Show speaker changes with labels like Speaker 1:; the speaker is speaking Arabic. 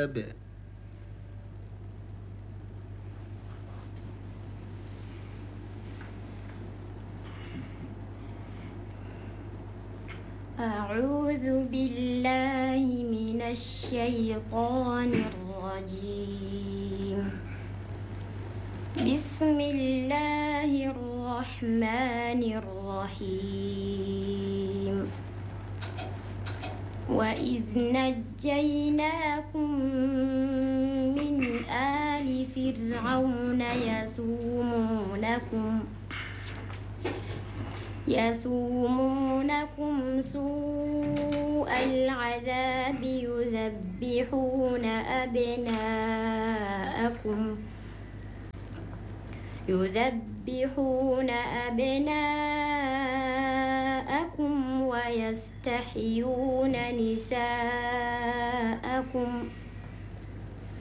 Speaker 1: الكتاب.
Speaker 2: أعوذ بالله من الشيطان الرجيم. بسم الله الرحمن الرحيم. وإذ نجيناكم من آل فرعون يسومونكم سوء العذاب يذبحون أبناءكم ويستحيون نساءكم